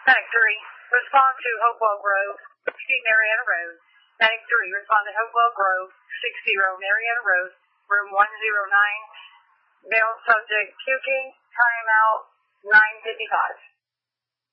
Medic 3, respond to Hopewell Grove, 60 Marietta Road. Medic 3, respond to Hopewell Grove, 60 Marietta Road, room 109. Male subject puking, timeout 9:55.